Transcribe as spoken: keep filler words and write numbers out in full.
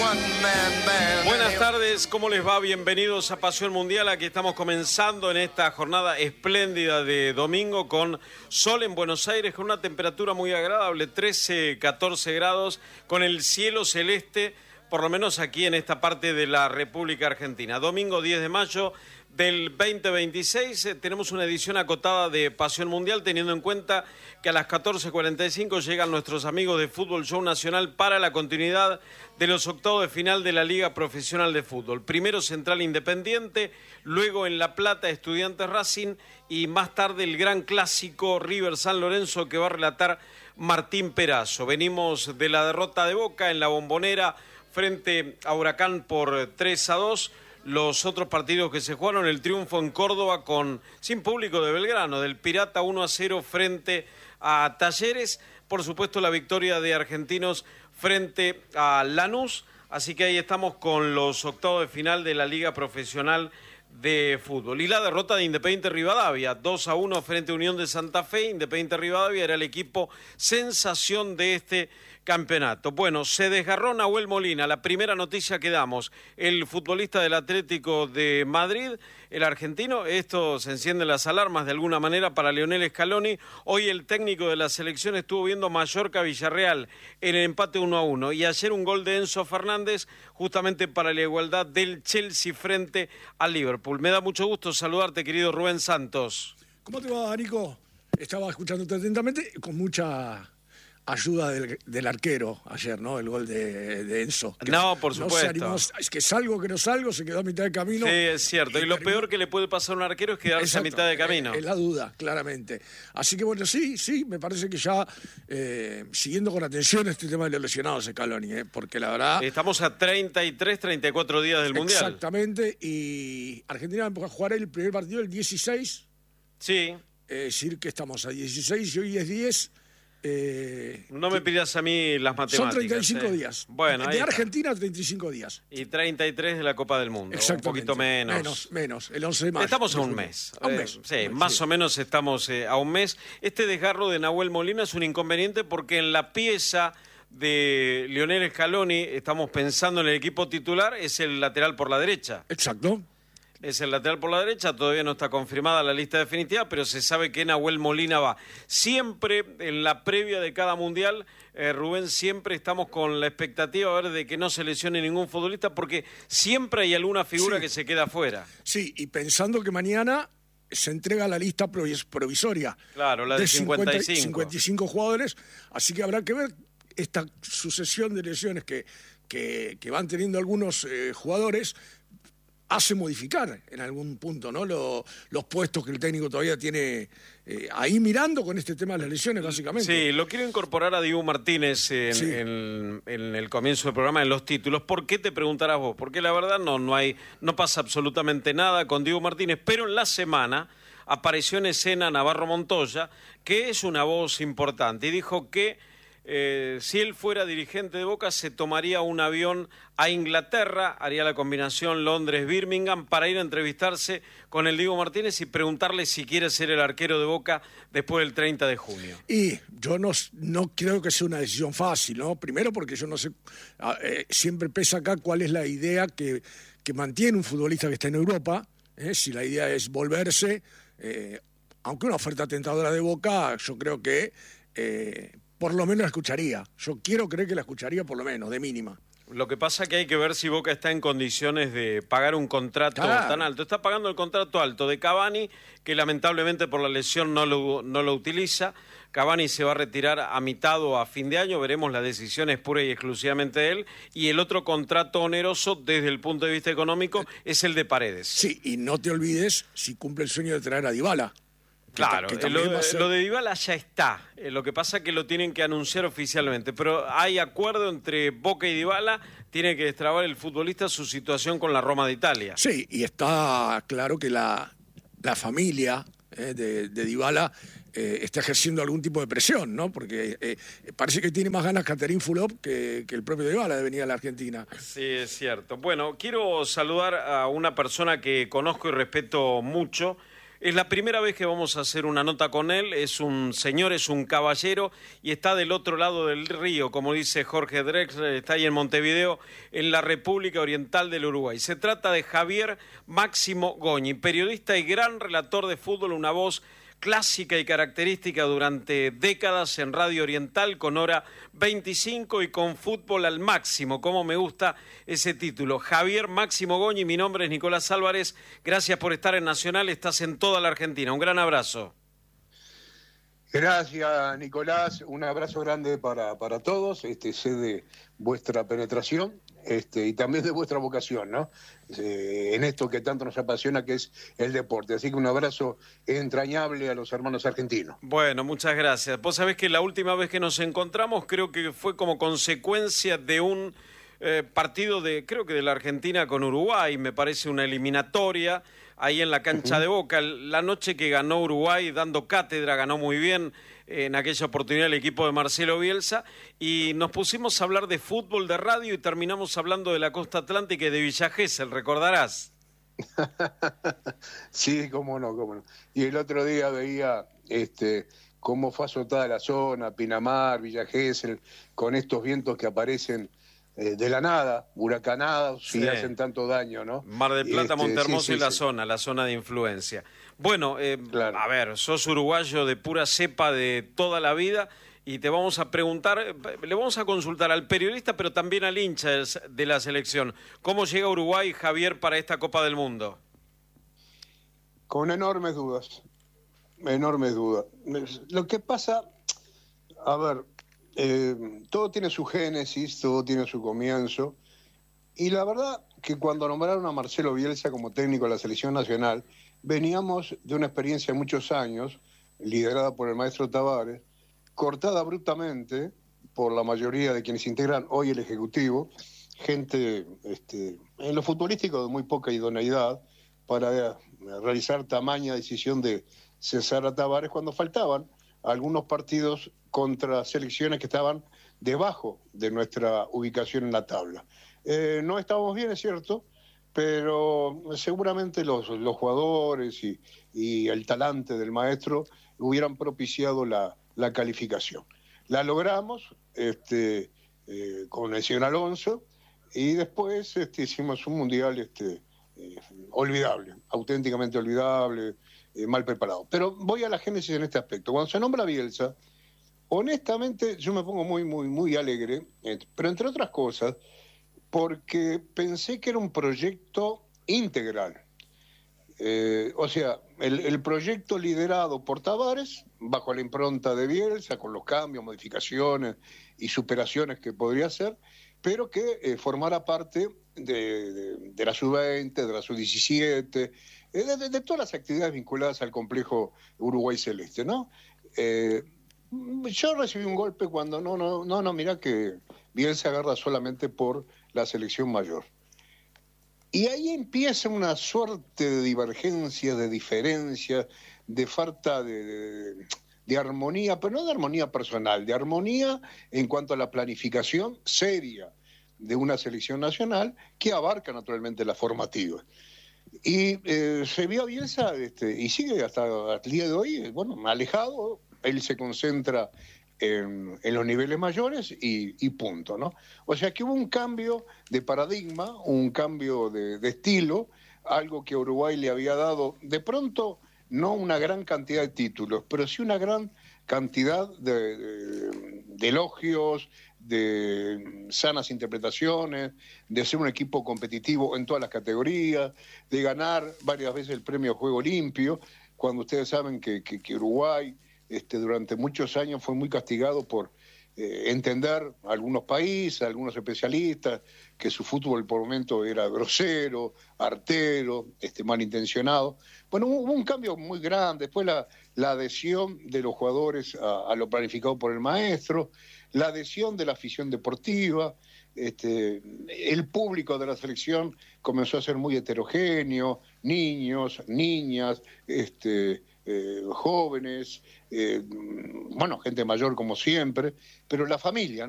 Buenas tardes, ¿cómo les va? Bienvenidos a Pasión Mundial. Aquí estamos comenzando en esta jornada espléndida de domingo con sol en Buenos Aires, con una temperatura muy agradable, trece, catorce grados, con el cielo celeste, por lo menos aquí en esta parte de la República Argentina. Domingo diez de mayo del veinte veintiséis, eh, tenemos una edición acotada de Pasión Mundial, teniendo en cuenta que a las catorce cuarenta y cinco llegan nuestros amigos de Fútbol Show Nacional para la continuidad de los octavos de final de la Liga Profesional de Fútbol. Primero Central Independiente, luego en La Plata Estudiantes Racing y más tarde el gran clásico River San Lorenzo que va a relatar Martín Perazo. Venimos de la derrota de Boca en la Bombonera frente a Huracán por tres a dos. Los otros partidos que se jugaron, el triunfo en Córdoba con sin público de Belgrano, del Pirata uno a cero frente a Talleres, por supuesto la victoria de Argentinos frente a Lanús, así que ahí estamos con los octavos de final de la Liga Profesional de Fútbol. Y la derrota de Independiente Rivadavia, dos a uno frente a Unión de Santa Fe. Independiente Rivadavia era el equipo sensación de este campeonato. Bueno, se desgarró Nahuel Molina, la primera noticia que damos, el futbolista del Atlético de Madrid, el argentino. Esto se encienden las alarmas de alguna manera para Lionel Scaloni. Hoy el técnico de la selección estuvo viendo Mallorca-Villarreal en el empate uno a uno y ayer un gol de Enzo Fernández justamente para la igualdad del Chelsea frente al Liverpool. Me da mucho gusto saludarte, querido Rubén Santos. ¿Cómo te va, Nico? Estaba escuchándote atentamente con mucha ayuda del, del arquero ayer, ¿no? El gol de, de Enzo. No, por supuesto. Animó, es que salgo, que no salgo, se quedó a mitad de camino. Sí, es cierto. Y, y lo terminó... peor que le puede pasar a un arquero es quedarse Exacto, a mitad de camino. Es la duda, claramente. Así que bueno, sí, sí, me parece que ya eh, siguiendo con atención este tema de los lesionados de Scaloni, ¿eh? Porque la verdad... Estamos a treinta y tres, treinta y cuatro días del Mundial. Exactamente, y Argentina empezó a jugar el primer partido el dieciséis. Sí. Es decir, que estamos a dieciséis y hoy es diez... Eh, no me pidas a mí las matemáticas. Son treinta y cinco eh. días. Bueno, de Argentina, treinta y cinco días. Y treinta y tres de la Copa del Mundo. Exactamente. Un poquito menos. Menos, menos. El once de mayo. Estamos a un mes. A un mes. Eh, sí, sí, más o menos estamos eh, a un mes. Este desgarro de Nahuel Molina es un inconveniente porque en la pieza de Lionel Scaloni, estamos pensando en el equipo titular, es el lateral por la derecha. Exacto. Es el lateral por la derecha, todavía no está confirmada la lista definitiva, pero se sabe que Nahuel Molina va. Siempre en la previa de cada mundial, eh, Rubén, siempre estamos con la expectativa a ver de que no se lesione ningún futbolista, porque siempre hay alguna figura sí. que se queda fuera. Sí, y pensando que mañana se entrega la lista provisoria. Claro, la de, de cincuenta y cinco. cincuenta y cinco jugadores, así que habrá que ver esta sucesión de lesiones que, que, que van teniendo algunos eh, jugadores. Hace modificar en algún punto, ¿no? Lo, los puestos que el técnico todavía tiene eh, ahí mirando con este tema de las lesiones, básicamente. Sí, lo quiero incorporar a Diego Martínez en, sí. en, en el comienzo del programa, en los títulos. ¿Por qué te preguntarás vos? Porque la verdad no, no hay, no pasa absolutamente nada con Diego Martínez, pero en la semana apareció en escena Navarro Montoya, que es una voz importante, y dijo que Eh, si él fuera dirigente de Boca se tomaría un avión a Inglaterra, haría la combinación Londres-Birmingham para ir a entrevistarse con el Diego Martínez y preguntarle si quiere ser el arquero de Boca después del treinta de junio. Y yo no, no creo que sea una decisión fácil, ¿no? Primero porque yo no sé, eh, siempre pesa acá cuál es la idea que, que mantiene un futbolista que está en Europa, ¿eh? Si la idea es volverse, eh, aunque una oferta tentadora de Boca, yo creo que... Eh, por lo menos la escucharía. Yo quiero creer que la escucharía por lo menos, de mínima. Lo que pasa es que hay que ver si Boca está en condiciones de pagar un contrato claro. tan alto. Está pagando el contrato alto de Cavani, que lamentablemente por la lesión no lo, no lo utiliza. Cavani se va a retirar a mitad o a fin de año, veremos, la decisión es pura y exclusivamente de él. Y el otro contrato oneroso desde el punto de vista económico es el de Paredes. Sí, y no te olvides si cumple el sueño de traer a Dybala. Claro, que, que lo, ser... lo de Dybala ya está, eh, lo que pasa es que lo tienen que anunciar oficialmente, pero hay acuerdo entre Boca y Dybala, tiene que destrabar el futbolista su situación con la Roma de Italia. Sí, y está claro que la, la familia eh, de, de Dybala eh, está ejerciendo algún tipo de presión, ¿no? Porque eh, parece que tiene más ganas Catherine Fulop que, que el propio Dybala de venir a la Argentina. Sí, es cierto. Bueno, quiero saludar a una persona que conozco y respeto mucho, Es la primera vez que vamos a hacer una nota con él. Es un señor, es un caballero y está del otro lado del río, como dice Jorge Drexler, está ahí en Montevideo, en la República Oriental del Uruguay. Se trata de Javier Máximo Goñi, periodista y gran relator de fútbol, una voz clásica y característica durante décadas en Radio Oriental con Hora veinticinco y con Fútbol al Máximo. Como me gusta ese título. Javier Máximo Goñi, mi nombre es Nicolás Álvarez. Gracias por estar en Nacional, estás en toda la Argentina. Un gran abrazo. Gracias, Nicolás. Un abrazo grande para, para todos. Este, sé de vuestra penetración este, y también de vuestra vocación, ¿no? Eh, en esto que tanto nos apasiona, que es el deporte. Así que un abrazo entrañable a los hermanos argentinos. Bueno, muchas gracias. Vos sabés que la última vez que nos encontramos creo que fue como consecuencia de un eh, partido de, creo que de la Argentina con Uruguay, me parece una eliminatoria, ahí en la cancha uh-huh. de Boca, la noche que ganó Uruguay dando cátedra, ganó muy bien en aquella oportunidad el equipo de Marcelo Bielsa, y nos pusimos a hablar de fútbol, de radio, y terminamos hablando de la costa atlántica y de Villa Gesell, ¿recordarás? Sí, cómo no, cómo no. Y el otro día veía este cómo fue azotada la zona, Pinamar, Villa Gesell, con estos vientos que aparecen eh, de la nada, huracanados, sí. y hacen tanto daño, ¿no? Mar del Plata, este, Montermoso sí, sí, y la sí. zona, la zona de influencia. Bueno, eh, claro. a ver, sos uruguayo de pura cepa de toda la vida y te vamos a preguntar, le vamos a consultar al periodista, pero también al hincha de la selección. ¿Cómo llega Uruguay, Javier, para esta Copa del Mundo? Con enormes dudas, enormes dudas. Lo que pasa, a ver, eh, todo tiene su génesis, todo tiene su comienzo, y la verdad que cuando nombraron a Marcelo Bielsa como técnico de la selección nacional, veníamos de una experiencia de muchos años, liderada por el maestro Tavares, cortada abruptamente por la mayoría de quienes integran hoy el Ejecutivo, gente este, en lo futbolístico de muy poca idoneidad para realizar tamaña decisión de cesar a Tavares cuando faltaban algunos partidos contra selecciones que estaban debajo de nuestra ubicación en la tabla. Eh, no estábamos bien, es cierto, pero seguramente los, los jugadores y, y el talante del maestro hubieran propiciado la, la calificación. La logramos este, eh, con el señor Alonso y después este, hicimos un mundial este, eh, olvidable, auténticamente olvidable, eh, mal preparado. Pero voy a la génesis en este aspecto. Cuando se nombra Bielsa, honestamente yo me pongo muy, muy, muy alegre, eh, pero entre otras cosas, porque pensé que era un proyecto integral. Eh, o sea, el, el proyecto liderado por Tavares, bajo la impronta de Bielsa, con los cambios, modificaciones y superaciones que podría hacer, pero que eh, formara parte de, de, de la sub veinte, de la sub diecisiete, eh, de, de, de todas las actividades vinculadas al complejo Uruguay Celeste, ¿no? Eh, yo recibí un golpe cuando, no, no, no, no, mirá que Bielsa agarra solamente por la selección mayor. Y ahí empieza una suerte de divergencia, de diferencia, de falta de, de, de armonía, pero no de armonía personal, de armonía en cuanto a la planificación seria de una selección nacional que abarca naturalmente la formativa. Y eh, se vio a Bielsa, este, y sigue hasta, hasta el día de hoy, bueno, alejado. Él se concentra en, en los niveles mayores y, y punto, ¿no? O sea que hubo un cambio de paradigma, un cambio de, de estilo, algo que Uruguay le había dado, de pronto, no una gran cantidad de títulos, pero sí una gran cantidad de, de, de elogios, de sanas interpretaciones, de ser un equipo competitivo en todas las categorías, de ganar varias veces el premio Juego Limpio, cuando ustedes saben que, que, que Uruguay este, durante muchos años fue muy castigado por eh, entender a algunos países, a algunos especialistas, que su fútbol por momento era grosero, artero, este, malintencionado. Bueno, hubo un cambio muy grande, después la, la adhesión de los jugadores a, a lo planificado por el maestro, la adhesión de la afición deportiva, este, el público de la selección comenzó a ser muy heterogéneo, niños, niñas, este, eh, jóvenes, eh, bueno, gente mayor como siempre, pero la familia, ¿no?